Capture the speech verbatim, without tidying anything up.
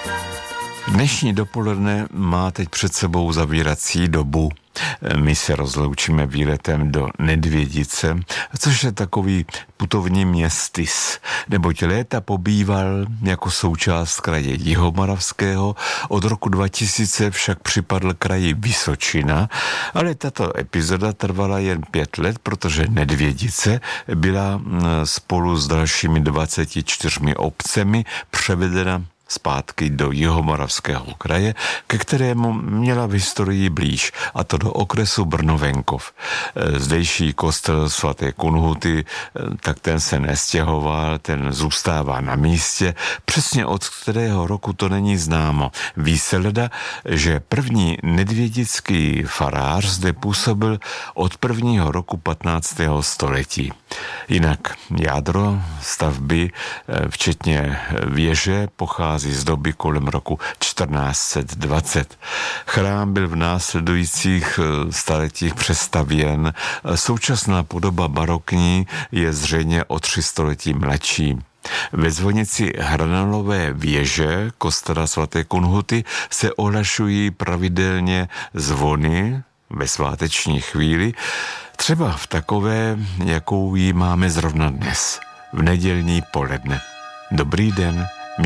Dnešní dopoledne má teď před sebou zavírací dobu. My se rozloučíme výletem do Nedvědice, což je takový putovní městys, neboť léta pobýval jako součást kraje Jihomoravského, od roku dva tisíce však připadl kraji Vysočina, ale tato epizoda trvala jen pět let, protože Nedvědice byla spolu s dalšími dvaceti čtyřmi obcemi převedena zpátky do Jihomoravského kraje, ke kterému měla v historii blíž, a to do okresu Brnovenkov. Zdejší kostel svaté Kunhuty, tak ten se nestěhoval, ten zůstává na místě, přesně od kterého roku to není známo. Ví se leda, že první nedvědický farář zde působil od prvního roku patnáctého století. Jinak jádro stavby, včetně věže, pochází z doby kolem roku čtrnáct set dvacet. Chrám byl v následujících staletích přestavěn. Současná podoba barokní je zřejmě o tři století mladší. Ve zvonici hranolové věže kostela svaté Kunhuty se ohlašují pravidelně zvony ve sváteční chvíli, třeba v takové, jakou ji máme zrovna dnes, v nedělní poledne. Dobrý den.